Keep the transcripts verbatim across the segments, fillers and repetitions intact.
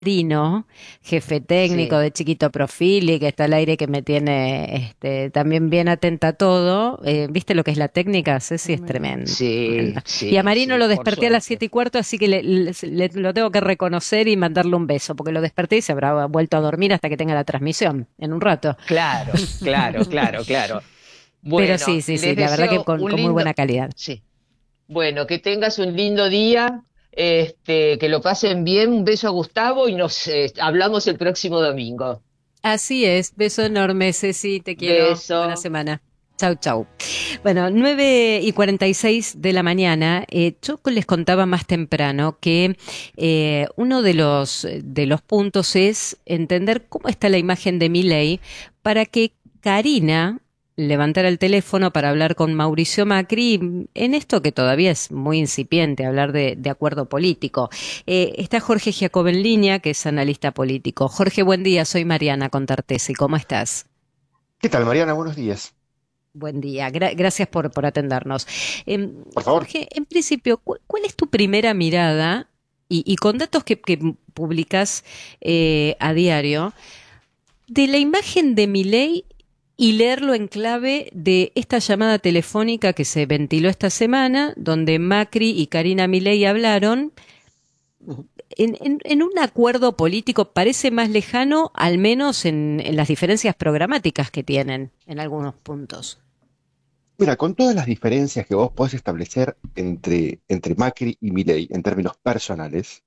Marino, jefe técnico Sí, de Chiquito Profil y que está al aire que me tiene este, también bien atenta a todo. Eh, ¿viste lo que es la técnica? Ceci es tremendo, sí, tremenda. Y a sí, Marino sí, lo por desperté a las suerte. siete y cuarto, así que le, le- le- lo tengo que reconocer y mandarle un beso, porque lo desperté y se habrá vuelto a dormir hasta que tenga la transmisión, en un rato. Claro, claro, claro, claro. Pero Bueno, sí, sí, sí, les la verdad que deseo con, un con muy lindo, buena calidad. sí, bueno, que tengas un lindo día, este, que lo pasen bien, un beso a Gustavo y nos eh, hablamos el próximo domingo. Así es, beso enorme, Ceci, te quiero. Beso. Buena semana. Chau, chau. Bueno, nueve y cuarenta y seis de la mañana, eh, yo les contaba más temprano que eh, uno de los, de los puntos es entender cómo está la imagen de Milei para que Karina levantara el teléfono para hablar con Mauricio Macri en esto que todavía es muy incipiente, hablar de, de acuerdo político. Eh, está Jorge Giacobbe en línea, que es analista político. Jorge, buen día, soy Mariana Contartesi, ¿cómo estás? ¿Qué tal, Mariana? Buenos días. Buen día, Gra- gracias por, por atendernos. Em, Por favor. Jorge, en principio, ¿cu- ¿cuál es tu primera mirada y, y con datos que, que publicas eh, a diario de la imagen de Milei y leerlo en clave de esta llamada telefónica que se ventiló esta semana, donde Macri y Karina Milei hablaron Ujú. en, en- en un acuerdo político parece más lejano, al menos en, en las diferencias programáticas que tienen en algunos puntos. Mira, con todas las diferencias que vos podés establecer entre, entre Macri y Milei en términos personales,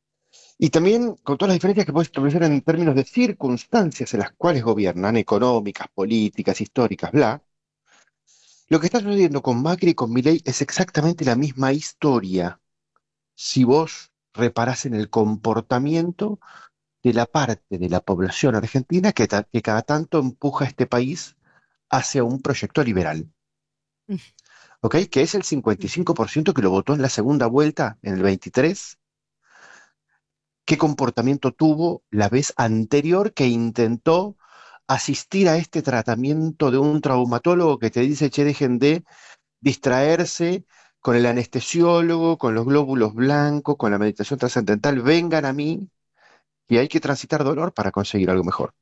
y también con todas las diferencias que podés establecer en términos de circunstancias en las cuales gobiernan, económicas, políticas, históricas, bla, lo que está sucediendo con Macri y con Milei es exactamente la misma historia si vos reparás en el comportamiento de la parte de la población argentina que, ta- que cada tanto empuja a este país hacia un proyecto liberal. ¿Ok? Que es el cincuenta y cinco por ciento que lo votó en la segunda vuelta, en el veintitrés. ¿Qué comportamiento tuvo la vez anterior que intentó asistir a este tratamiento de un traumatólogo que te dice, che, dejen de distraerse con el anestesiólogo, con los glóbulos blancos, con la meditación trascendental, vengan a mí, y hay que transitar dolor para conseguir algo mejor?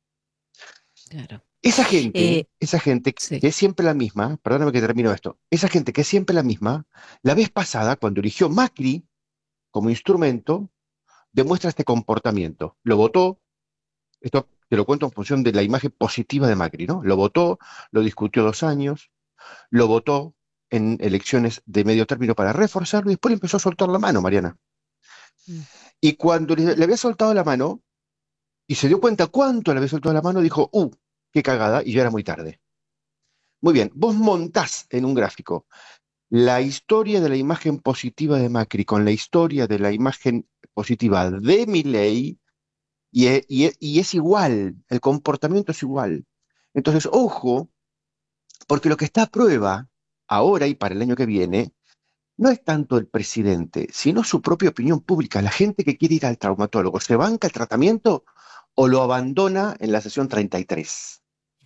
Claro. Esa gente, Eh, esa gente sí. que es siempre la misma, perdóname que termino esto, esa gente que es siempre la misma, la vez pasada, cuando eligió Macri como instrumento, demuestra este comportamiento. Lo votó, esto te lo cuento en función de la imagen positiva de Macri, ¿no? Lo votó, lo discutió dos años, lo votó en elecciones de medio término para reforzarlo y después le empezó a soltar la mano, Mariana. Mm. Y cuando le, le había soltado la mano y se dio cuenta cuánto le había soltado la mano, dijo, ¡uh! ¡Qué cagada! Y ya era muy tarde. Muy bien, vos montás en un gráfico la historia de la imagen positiva de Macri con la historia de la imagen positiva de Milei y e- y e- y es igual, el comportamiento es igual. Entonces, ojo, porque lo que está a prueba ahora y para el año que viene no es tanto el presidente, sino su propia opinión pública. La gente que quiere ir al traumatólogo, ¿se banca el tratamiento o lo abandona en la sesión treinta y tres?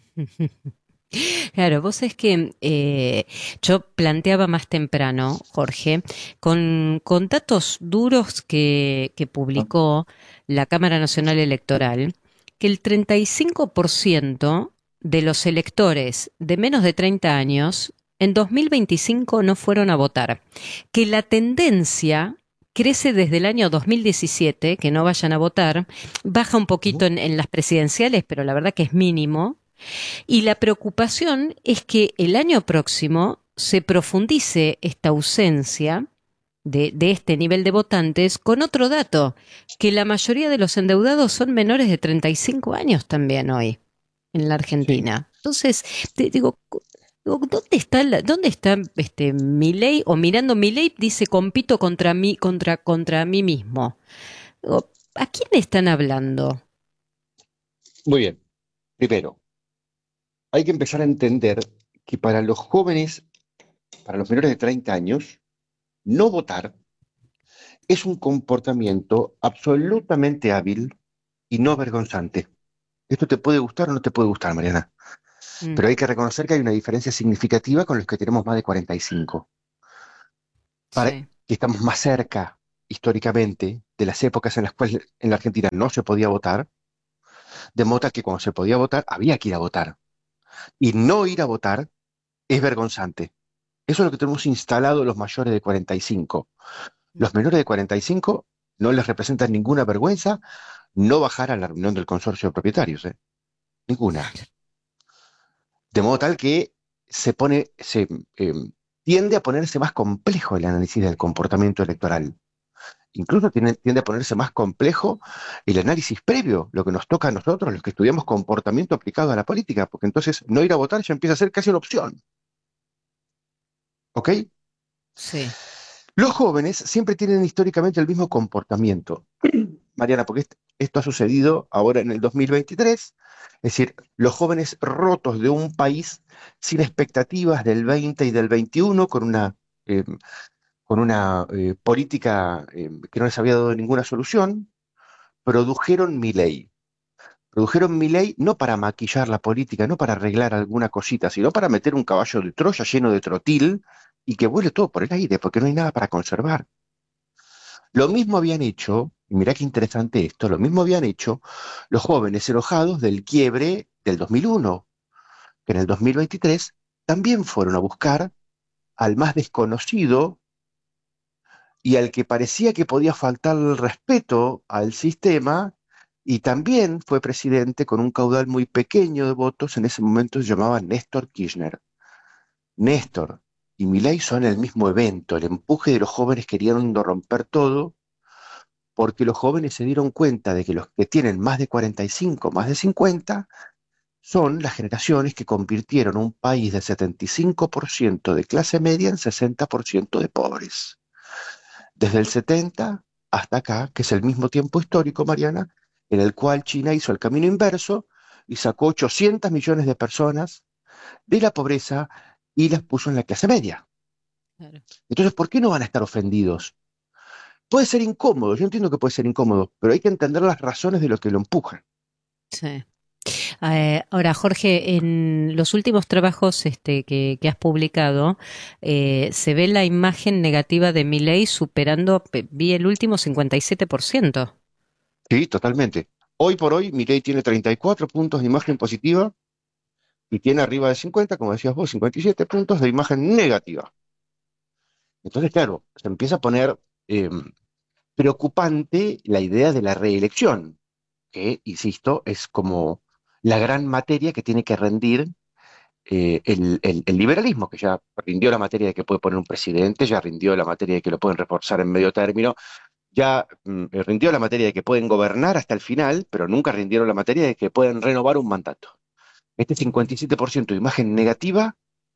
Claro, vos es que eh, yo planteaba más temprano, Jorge, con, con datos duros que, que ¿No? publicó la Cámara Nacional Electoral, que el treinta y cinco por ciento de los electores de menos de treinta años en dos mil veinticinco no fueron a votar, que la tendencia crece desde el año dos mil diecisiete, que no vayan a votar, baja un poquito Ujú. en, en las presidenciales, pero la verdad que es mínimo, y la preocupación es que el año próximo se profundice esta ausencia de, de este nivel de votantes con otro dato, que la mayoría de los endeudados son menores de treinta y cinco años también hoy en la Sí. Argentina. Entonces, te digo, cu- digo, ¿dónde está la- dónde está este Milei? O mirando Milei dice compito contra mí, contra, contra mí mismo. Digo, ¿a quién están hablando? Muy bien. Primero, hay que empezar a entender que para los jóvenes, para los menores de treinta años, no votar es un comportamiento absolutamente hábil y no vergonzante. Esto te puede gustar o no te puede gustar, Mariana, Mm, pero hay que reconocer que hay una diferencia significativa con los que tenemos más de cuarenta y cinco, para sí. que estamos más cerca. históricamente de las épocas en las cuales en la Argentina no se podía votar, de modo que cuando se podía votar había que ir a votar. Y no ir a votar es vergonzante. Eso es lo que tenemos instalado los mayores de cuarenta y cinco. Los menores de cuarenta y cinco no les representa ninguna vergüenza no bajar a la reunión del consorcio de propietarios, ¿eh? Ninguna. De modo tal que se pone, se eh, tiende a ponerse más complejo el análisis del comportamiento electoral. Incluso tiene- tiende a ponerse más complejo el análisis previo, lo que nos toca a nosotros, los que estudiamos comportamiento aplicado a la política, porque entonces no ir a votar ya empieza a ser casi una opción. ¿Ok? Sí, Los jóvenes siempre tienen históricamente el mismo comportamiento. Mariana, porque est- esto ha sucedido ahora en el dos mil veintitrés, es decir, los jóvenes rotos de un país sin expectativas del veinte y del veintiuno, con una, eh, con una eh, política eh, que no les había dado ninguna solución, produjeron Milei. Produjeron Milei no para maquillar la política, no para arreglar alguna cosita, sino para meter un caballo de Troya lleno de trotil y que vuele todo por el aire, porque no hay nada para conservar. Lo mismo habían hecho, y mirá qué interesante esto, lo mismo habían hecho los jóvenes enojados del quiebre del dos mil uno, que en el dos mil veintitrés también fueron a buscar al más desconocido y al que parecía que podía faltar el respeto al sistema, y también fue presidente con un caudal muy pequeño de votos, en ese momento se llamaba Néstor Kirchner. Néstor y Milei son el mismo evento, el empuje de los jóvenes queriendo romper todo porque los jóvenes se dieron cuenta de que los que tienen más de cuarenta y cinco, más de cincuenta, son las generaciones que convirtieron un país de setenta y cinco por ciento de clase media en sesenta por ciento de pobres. Desde el setenta hasta acá, que es el mismo tiempo histórico, Mariana, en el cual China hizo el camino inverso y sacó ochocientos millones de personas de la pobreza y las puso en la clase media. claro. Entonces, ¿por qué no van a estar ofendidos? Puede ser incómodo, yo entiendo que puede ser incómodo, pero hay que entender las razones de lo que lo empujan. Sí. Eh, ahora, Jorge, en los últimos trabajos este, que, que has publicado, eh, se ve la imagen negativa de Milei superando, pe- vi el último cincuenta y siete por ciento. Sí, totalmente. Hoy por hoy, Milei tiene treinta y cuatro puntos de imagen positiva y tiene arriba de cincuenta, como decías vos, cincuenta y siete puntos de imagen negativa. Entonces, claro, se empieza a poner eh, preocupante la idea de la reelección, que, insisto, es como la gran materia que tiene que rendir eh, el, el- el liberalismo, que ya rindió la materia de que puede poner un presidente, ya rindió la materia de que lo pueden reforzar en medio término, ya mm, eh, rindió la materia de que pueden gobernar hasta el final, pero nunca rindieron la materia de que pueden renovar un mandato. Este cincuenta y siete por ciento de imagen negativa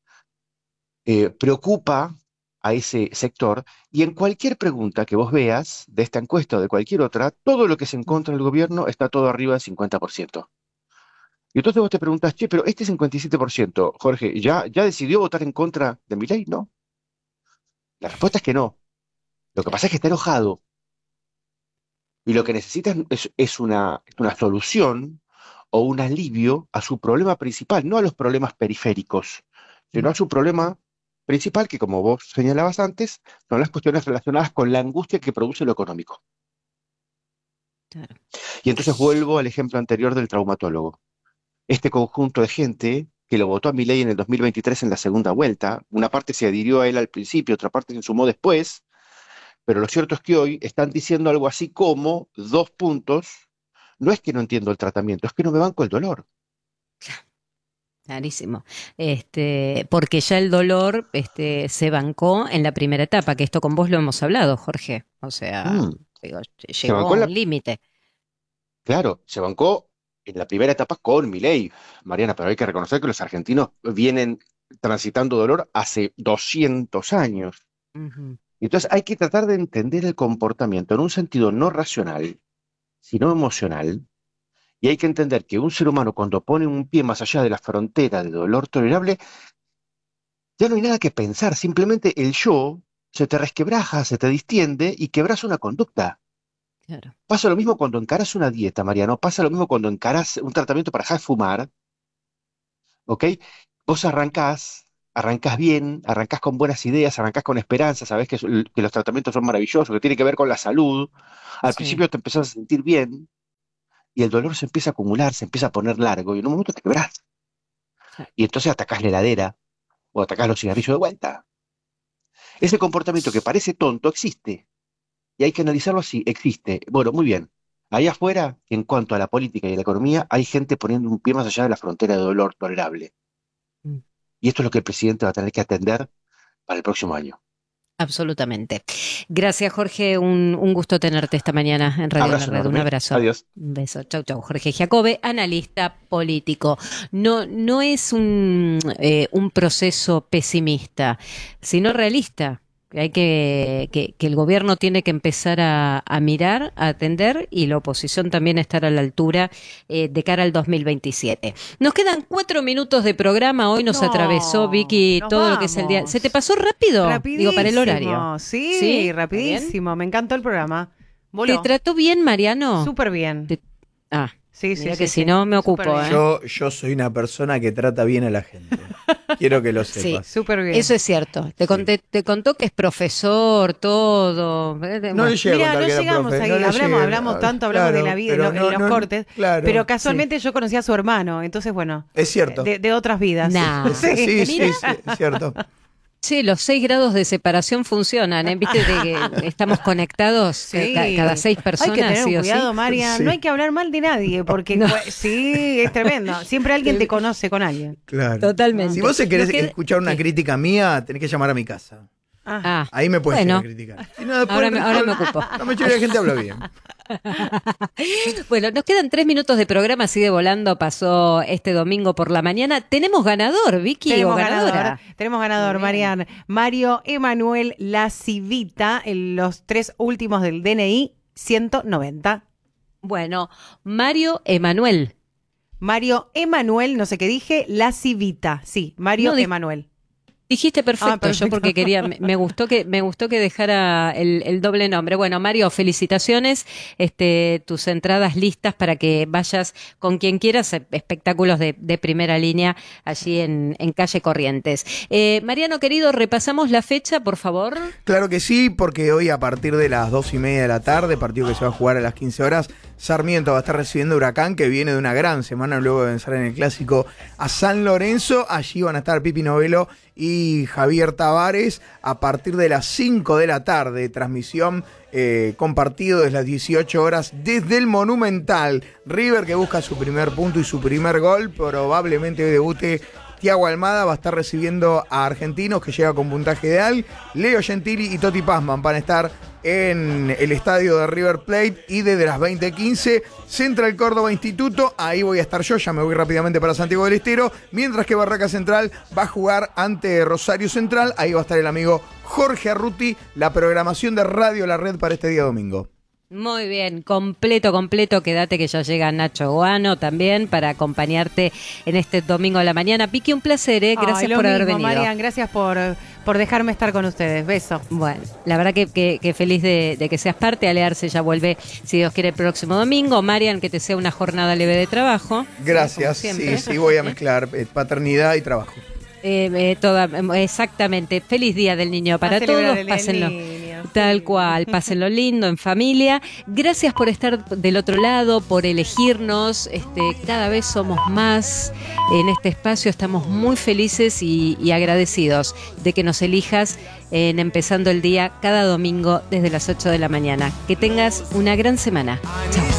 eh, preocupa a ese sector, y en cualquier pregunta que vos veas de esta encuesta o de cualquier otra, todo lo que es en contra del gobierno está todo arriba del cincuenta por ciento. Y entonces vos te preguntas, che, pero este cincuenta y siete por ciento, Jorge, ¿ya, ya decidió votar en contra de mi ley? No. La respuesta es que no. Lo que pasa es que está enojado y lo que necesita es, es- es una, una solución o un alivio a su problema principal, no a los problemas periféricos, sino a su problema principal, que como vos señalabas antes, son las cuestiones relacionadas con la angustia que produce lo económico. Claro. Y entonces vuelvo al ejemplo anterior del traumatólogo. Este conjunto de gente que lo votó a Milei en el dos mil veintitrés en la segunda vuelta, una parte se adhirió a él al principio, otra parte se sumó después, pero lo cierto es que hoy están diciendo algo así como dos puntos. No es que no entiendo el tratamiento, es que no me banco el dolor. Clarísimo. Este, porque ya el dolor, este, se bancó en la primera etapa, que esto con vos lo hemos hablado, Jorge. O sea, Mm, digo, se llegó a bancó en un la, límite. claro, se bancó en la primera etapa con Milei, Mariana, pero hay que reconocer que los argentinos vienen transitando dolor hace doscientos años. Ujú. Entonces hay que tratar de entender el comportamiento en un sentido no racional, sino emocional, y hay que entender que un ser humano cuando pone un pie más allá de la frontera de dolor tolerable, ya no hay nada que pensar, simplemente el yo se te resquebraja, se te distiende y quebras una conducta. Claro. Pasa lo mismo cuando encaras una dieta, Mariano, pasa lo mismo cuando encaras un tratamiento para dejar de fumar, ¿ok? Vos arrancás arrancás bien, arrancás con buenas ideas, arrancás con esperanza, sabés que, que los tratamientos son maravillosos, que tiene que ver con la salud. Al Sí. principio te empezás a sentir bien y el dolor se empieza a acumular, se empieza a poner largo y en un momento te quebrás. Sí. Y entonces atacás la heladera o atacás los cigarrillos de vuelta. Ese comportamiento que parece tonto existe y hay que analizarlo así, existe. Bueno, muy bien. Ahí afuera, en cuanto a la política y la economía, hay gente poniendo un pie más allá de la frontera de dolor tolerable. Mm. Y esto es lo que el presidente va a tener que atender para el próximo año. Absolutamente. Gracias, Jorge. Un, un gusto tenerte esta mañana en Radio Abrazo La Red. Un enorme. abrazo. Adiós. Un beso. Chau, chau. Jorge Giacobbe, analista político. No, no es un, eh, un proceso pesimista, sino realista. Hay que, que, que el gobierno tiene que empezar a, a mirar, a atender y la oposición también estar a la altura eh, de cara al dos mil veintisiete. Nos quedan cuatro minutos de programa. Hoy nos No, atravesó, Vicky, nos todo lo que es el día. vamos. ¿Se te pasó rápido? Rapidísimo. Digo, para el horario. Sí, ¿Sí? rapidísimo. Me encantó el programa. ¿Te Voló. trató bien, Mariano? Súper bien. Te- Ah, Sí, sí, mira sí, que sí. si no me Súper ocupo, bien. ¿eh? Yo, yo soy una persona que trata bien a la gente. Quiero que lo Sí. sepas. Súper bien. Eso es cierto. Te, conté- te contó que es profesor, todo. Eh, No bueno. le llego a Mira, contar no que era llegamos profe, ahí, no le hablamos, llegué. hablamos tanto, hablamos Claro, de la vida pero en, lo- no, en los no, cortes, claro, pero casualmente yo conocí a su hermano, entonces bueno, Es cierto. de, de otras vidas. Nah. Sí, sí, sí, Mira. sí, es cierto. Che, los seis grados de separación funcionan, ¿eh? Viste de que estamos conectados Sí. ca- cada seis personas, Hay que tener sí o cuidado, sí. Marian. Sí. No hay que hablar mal de nadie, porque No. pues, sí, es tremendo. Siempre alguien te conoce con alguien. Claro. Totalmente. Si vos se querés Nos queda- escuchar una ¿Qué? crítica mía, tenés que llamar a mi casa. Ah, Ah, Ahí me puedes bueno. llegar a criticar. Si no, después Ahora me- el ahora resto- me ocupo. La mayoría de la gente habla bien. Bueno, nos quedan tres minutos de programa, así de volando pasó este domingo por la mañana. Tenemos ganador, Vicky, tenemos o ganadora. ganador, tenemos ganador, Muy bien. Marian. Mario Emanuel La Civita, en los tres últimos del D N I, ciento noventa. Bueno, Mario Emanuel. Mario Emanuel, no sé qué dije, La Civita. Sí, Mario No, di- Emanuel. Dijiste perfecto, Ah, perfecto. yo porque quería, me, me gustó que me gustó que dejara el, el doble nombre. Bueno, Mario, felicitaciones, este, tus entradas listas para que vayas con quien quieras, eh, espectáculos de, de primera línea allí en, en calle Corrientes. Eh, Mariano querido, repasamos la fecha, por favor. Claro que sí, porque hoy a partir de las dos y media de la tarde, partido que se va a jugar a las quince horas, Sarmiento va a estar recibiendo Huracán, que viene de una gran semana luego de vencer en el Clásico a San Lorenzo. Allí van a estar Pipi Novelo y Javier Tavares a partir de las cinco de la tarde. Transmisión eh, compartido desde las dieciocho horas desde el Monumental. River, que busca su primer punto y su primer gol, probablemente debute Thiago Almada, va a estar recibiendo a Argentinos, que llega con puntaje ideal. Leo Gentili y Toti Pazman van a estar en el estadio de River Plate, y desde las veinte quince Central Córdoba Instituto. Ahí voy a estar yo, ya me voy rápidamente para Santiago del Estero, mientras que Barraca Central va a jugar ante Rosario Central. Ahí va a estar el amigo Jorge Arruti, la programación de Radio La Red para este día domingo. Muy bien, completo, completo. Quédate que ya llega Nacho Guano también para acompañarte en este domingo a la mañana. Piqui, un placer, ¿eh? Gracias Ay, lo por haber mismo, venido. Marian, gracias por, por dejarme estar con ustedes. Beso. Bueno, la verdad que, que, que feliz de, de que seas parte. Alearse ya vuelve, si Dios quiere, el próximo domingo. Marian, que te sea una jornada leve de trabajo. Gracias, Como siempre. sí, sí, voy a mezclar eh, paternidad y trabajo. Eh, eh, toda, exactamente. Feliz Día del Niño para A celebrar todos. el Día del Pásenlo. Niño, Tal sí. cual, pásenlo lindo en familia. Gracias por estar del otro lado, por elegirnos. Este, cada vez somos más en este espacio. Estamos muy felices y, y agradecidos de que nos elijas en Empezando el Día cada domingo desde las ocho de la mañana. Que tengas una gran semana. Chao.